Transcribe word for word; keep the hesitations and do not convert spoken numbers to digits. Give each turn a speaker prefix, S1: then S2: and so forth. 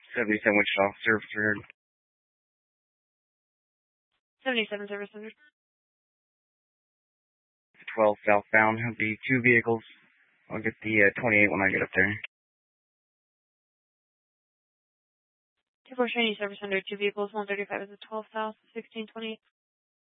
S1: seventy-seven Wichita, service record.
S2: seventy-seven service center.
S1: twelve southbound. It'll be two vehicles. I'll get the uh, twenty-eight when I get up there.
S2: two four Cheney service center, two vehicles, one thirty-five is a twelve south, sixteen twenty-eight.